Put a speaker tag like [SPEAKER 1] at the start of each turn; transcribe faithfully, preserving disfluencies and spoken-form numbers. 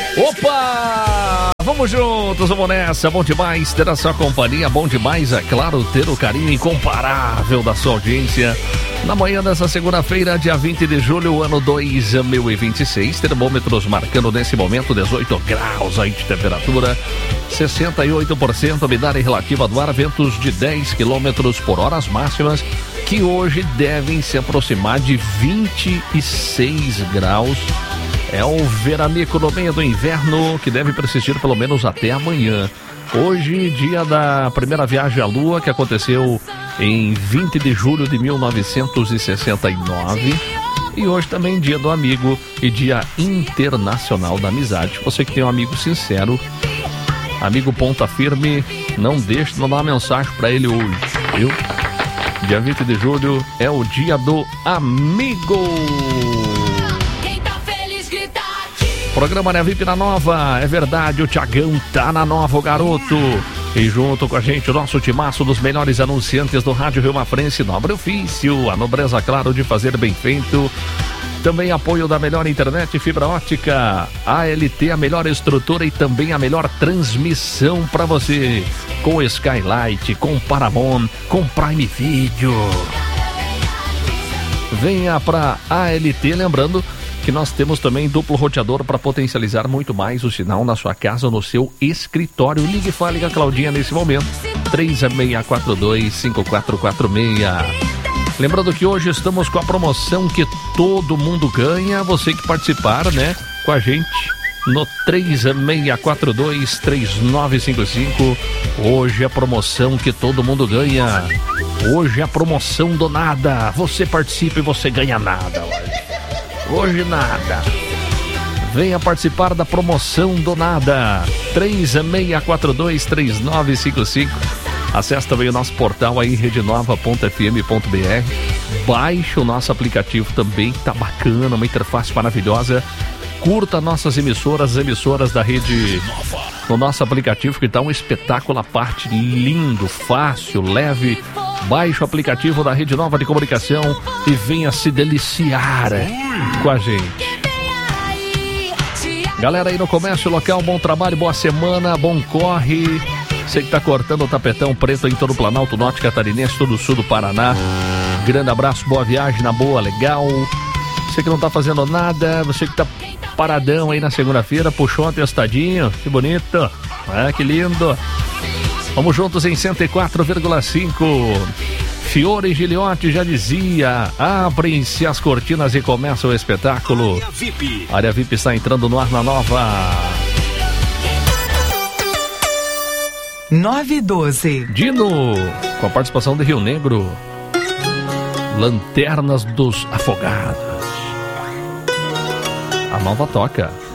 [SPEAKER 1] Opa! Vamos juntos, vamos nessa. Bom demais ter a sua companhia. Bom demais, é claro, ter o carinho incomparável da sua audiência. Na manhã dessa segunda-feira, dia vinte de julho, ano dois mil e vinte e seis, termômetros marcando nesse momento dezoito graus aí de temperatura, sessenta e oito por cento umidade relativa do ar, ventos de dez quilômetros por hora, as máximas que hoje devem se aproximar de vinte e seis graus. É o veranico no meio do inverno que deve persistir pelo menos até amanhã. Hoje, dia da primeira viagem à Lua, que aconteceu em vinte de julho de mil novecentos e sessenta e nove. E hoje também dia do amigo e dia internacional da amizade. Você que tem um amigo sincero, amigo ponta firme, não deixe de mandar uma mensagem para ele hoje, viu? Dia vinte de julho é o dia do amigo. Programa Né V I P na Nova, é verdade, o Thiagão tá na Nova, o garoto. E junto com a gente o nosso timaço dos melhores anunciantes do Rádio Rio Mafrense, nobre ofício, a nobreza, claro, de fazer bem feito. Também apoio da melhor internet fibra ótica, A L T, a melhor estrutura e também a melhor transmissão para você. Com Skylight, com Paramount, com Prime Video. Venha para A L T, lembrando que nós temos também duplo roteador para potencializar muito mais o sinal na sua casa, no seu escritório. Ligue e fale com a Claudinha nesse momento, três seis quatro dois, cinco quatro quatro seis. Lembrando que hoje estamos com a promoção que todo mundo ganha, você que participar, né, com a gente no três seis quatro dois, três nove cinco cinco. Hoje é a promoção que todo mundo ganha. Hoje é a promoção do nada. Você participa e você ganha nada hoje. Hoje nada. Venha participar da promoção do nada. três seis quatro dois, três nove cinco cinco. Acesse também o nosso portal aí, rede nova ponto f m ponto b r. Baixe o nosso aplicativo também, tá bacana, uma interface maravilhosa. Curta nossas emissoras, as emissoras da Rede no nosso aplicativo, que tá um espetáculo à parte, lindo, fácil, leve. Baixe o aplicativo da Rede Nova de Comunicação e venha se deliciar com a gente. Galera aí no comércio local, bom trabalho, boa semana, bom corre. Você que tá cortando o tapetão preto em todo o Planalto Norte Catarinense, todo o sul do Paraná. Grande abraço, boa viagem na boa, legal. Você que não tá fazendo nada, você que tá paradão aí na segunda-feira, puxou um atestadinho, que bonito, ah, que lindo. Vamos juntos em cento e quatro vírgula cinco. Fiore Giliotti já dizia: abrem-se as cortinas e começa o espetáculo. Área V I P. Área V I P está entrando no ar na Nova.
[SPEAKER 2] nove e doze.
[SPEAKER 1] Dino, com a participação de Rio Negro. Lanternas dos Afogados. A Nova toca.